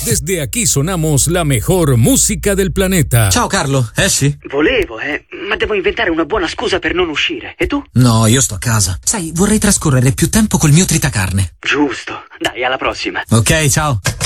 Desde aquí sonamos la mejor música del planeta. Ciao Carlo, esci? Volevo, ma devo inventare una buona scusa per non uscire. E tu? No, io sto a casa. Sai, vorrei trascorrere più tempo col mio tritacarne. Giusto. Dai, alla prossima. Ok, ciao.